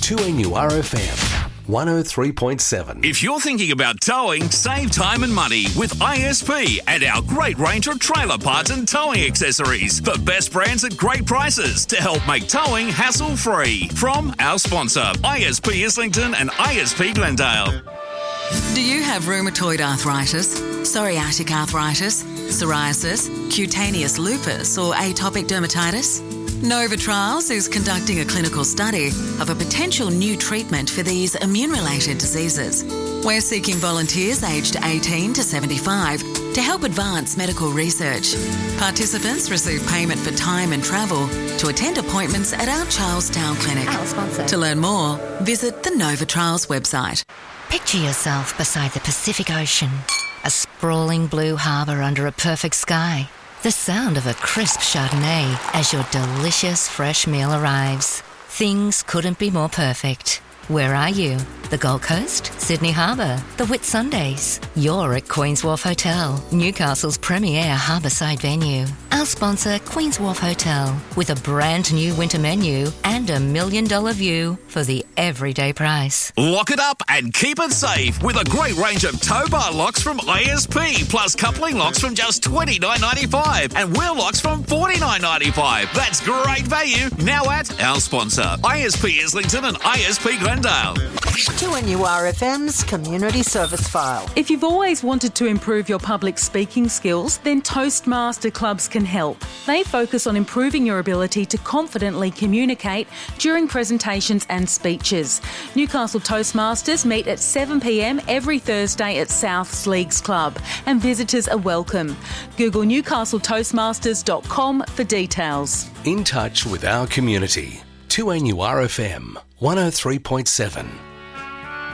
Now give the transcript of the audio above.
2NURFM 103.7. If you're thinking about towing, save time and money with ISP and our great range of trailer parts and towing accessories. The best brands at great prices to help make towing hassle-free. From our sponsor, ISP Islington and ISP Glendale. Do you have rheumatoid arthritis, psoriatic arthritis, psoriasis, cutaneous lupus or atopic dermatitis? Nova Trials is conducting a clinical study of a potential new treatment for these immune-related diseases. We're seeking volunteers aged 18 to 75 to help advance medical research. Participants receive payment for time and travel to attend appointments at our Charlestown clinic. Our sponsor. To learn more, visit the Nova Trials website. Picture yourself beside the Pacific Ocean, a sprawling blue harbour under a perfect sky. The sound of a crisp Chardonnay as your delicious fresh meal arrives. Things couldn't be more perfect. Where are you? The Gold Coast? Sydney Harbour? The Whitsundays? You're at Queen's Wharf Hotel, Newcastle's premier harbourside venue. Our sponsor, Queen's Wharf Hotel, with a brand new winter menu and $1 million view for the everyday price. Lock it up and keep it safe with a great range of tow bar locks from ISP, plus coupling locks from just $29.95 and wheel locks from $49.95. That's great value now at our sponsor, ISP Islington and ISP Glendale. 2NURFM's Community Service File. If you've always wanted to improve your public speaking skills, then Toastmaster clubs can help. They focus on improving your ability to confidently communicate during presentations and speeches. Newcastle Toastmasters meet at 7 p.m. every Thursday at Souths Leagues Club, and visitors are welcome. Google newcastletoastmasters.com for details. In touch with our community. 2NURFM 103.7.